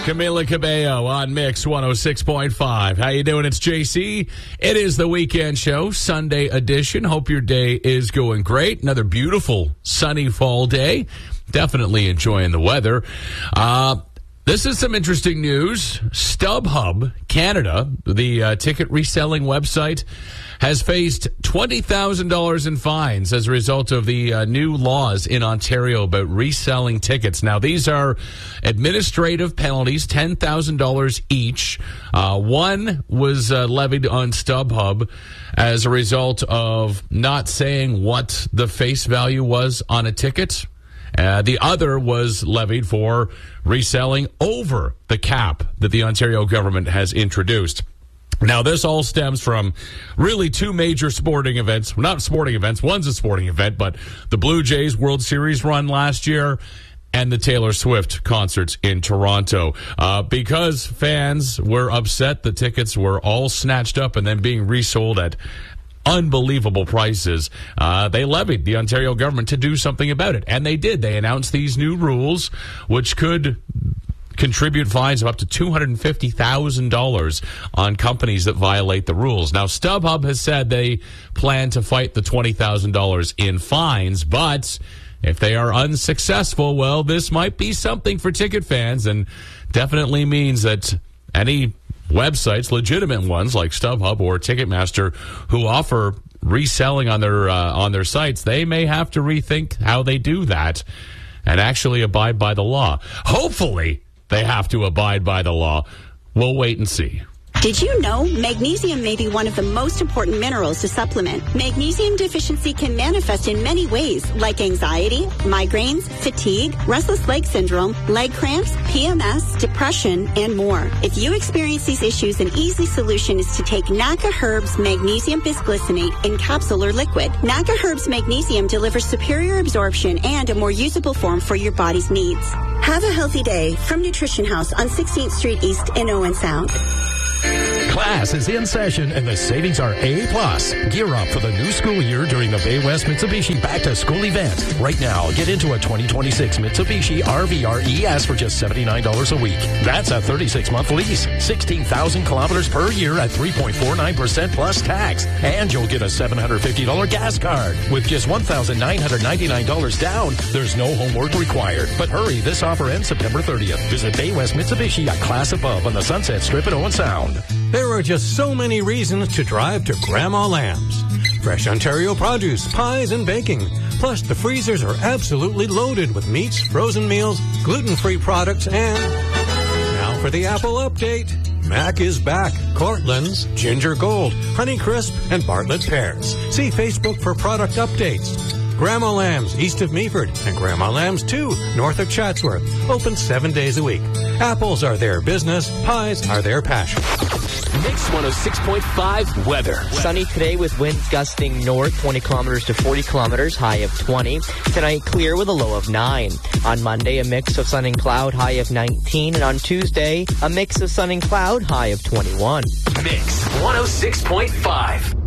Camila Cabello on Mix 106.5. How you doing? It's JC. It is the weekend show, Sunday edition. Hope your day is going great. Another beautiful sunny fall day. Definitely enjoying the weather. This is some interesting news. StubHub Canada, the ticket reselling website, has faced $20,000 in fines as a result of the new laws in Ontario about reselling tickets. Now, these are administrative penalties, $10,000 each. One was levied on StubHub as a result of not saying what the face value was on a ticket. The other was levied for reselling over the cap that the Ontario government has introduced. Now, this all stems from really two major sporting events. Not sporting events. One's a sporting event, but the Blue Jays World Series run last year and the Taylor Swift concerts in Toronto. Because fans were upset, the tickets were all snatched up and then being resold at unbelievable prices. They levied the Ontario government to do something about it, and they did. They announced these new rules, which could contribute fines of up to $250,000 on companies that violate the rules. Now, StubHub has said they plan to fight the $20,000 in fines, but if they are unsuccessful, well, this might be something for ticket fans, and definitely means that any websites, legitimate ones like StubHub or Ticketmaster, who offer reselling on their sites, they may have to rethink how they do that and actually abide by the law. Hopefully, they have to abide by the law. We'll wait and see. Did you know magnesium may be one of the most important minerals to supplement? Magnesium deficiency can manifest in many ways, like anxiety, migraines, fatigue, restless leg syndrome, leg cramps, PMS, depression, and more. If you experience these issues, an easy solution is to take NACA Herbs Magnesium Bisglycinate in capsule or liquid. NACA Herbs Magnesium delivers superior absorption and a more usable form for your body's needs. Have a healthy day from Nutrition House on 16th Street East in Owen Sound. Class is in session and the savings are A+. Gear up for the new school year during the Bay West Mitsubishi Back to School event. Right now, get into a 2026 Mitsubishi RVR ES for just $79 a week. That's a 36-month lease, 16,000 kilometers per year at 3.49% plus tax. And you'll get a $750 gas card. With just $1,999 down, there's no homework required. But hurry, this offer ends September 30th. Visit Bay West Mitsubishi, a class above on the Sunset Strip at Owen Sound. There are just so many reasons to drive to Grandma Lamb's. Fresh Ontario produce, pies, and baking. Plus, the freezers are absolutely loaded with meats, frozen meals, gluten-free products, and... Now for the Apple update. Mac is back. Cortland's, Ginger Gold, Honey Crisp, and Bartlett Pears. See Facebook for product updates. Grandma Lamb's, east of Meaford, and Grandma Lamb's 2, north of Chatsworth. Open 7 days a week. Apples are their business. Pies are their passion. Mix 106.5 weather. Sunny today with winds gusting north 20 kilometers to 40 kilometers, high of 20. Tonight clear with a low of 9. On Monday, a mix of sun and cloud, high of 19. And on Tuesday, a mix of sun and cloud, high of 21. Mix 106.5.